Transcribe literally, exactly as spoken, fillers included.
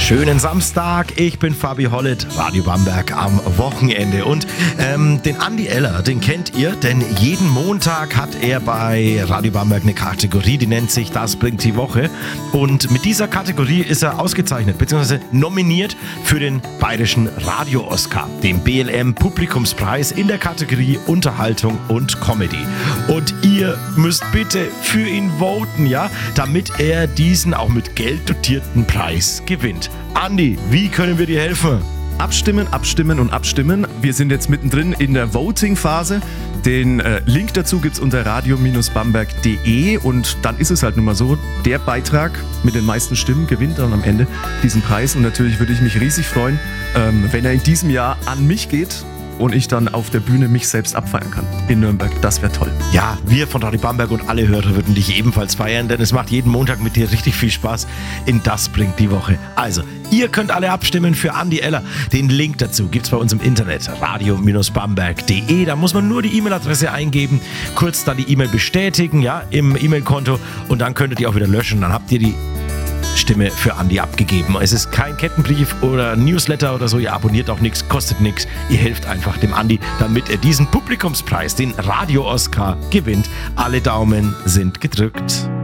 Schönen Samstag, ich bin Fabi Hollett, Radio Bamberg am Wochenende. Und ähm, den Andi Eller, den kennt ihr, denn jeden Montag hat er bei Radio Bamberg eine Kategorie, die nennt sich Das bringt die Woche. Und mit dieser Kategorie ist er ausgezeichnet bzw. nominiert für den Bayerischen Radio-Oscar, den B L M-Publikumspreis in der Kategorie Unterhaltung und Comedy. Und ihr müsst bitte für ihn voten, ja, damit er diesen auch mit Geld dotierten Preis gewinnt. Andi, wie können wir dir helfen? Abstimmen, abstimmen und abstimmen. Wir sind jetzt mittendrin in der Voting-Phase. Den äh, Link dazu gibt's unter radio bamberg punkt de und dann ist es halt nun mal so, der Beitrag mit den meisten Stimmen gewinnt dann am Ende diesen Preis und natürlich würde ich mich riesig freuen, ähm, wenn er in diesem Jahr an mich geht und ich dann auf der Bühne mich selbst abfeiern kann in Nürnberg. Das wäre toll. Ja, wir von Radio Bamberg und alle Hörer würden dich ebenfalls feiern, denn es macht jeden Montag mit dir richtig viel Spaß in Das bringt die Woche. Also, ihr könnt alle abstimmen für Andi Eller. Den Link dazu gibt's bei uns im Internet, radio bamberg punkt de. Da muss man nur die E-Mail-Adresse eingeben, kurz dann die E-Mail bestätigen, ja, im E-Mail-Konto und dann könntet ihr auch wieder löschen. Dann habt ihr die Stimme für Andi abgegeben. Es ist kein Kettenbrief oder Newsletter oder so, ihr abonniert auch nichts, kostet nichts. Ihr helft einfach dem Andi, damit er diesen Publikumspreis, den Radio-Oscar, gewinnt. Alle Daumen sind gedrückt.